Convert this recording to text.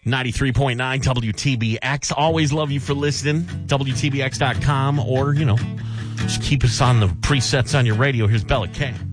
93.9 WTBX. Always love you for listening. WTBX.com or, just keep us on the presets on your radio. Here's Bella K.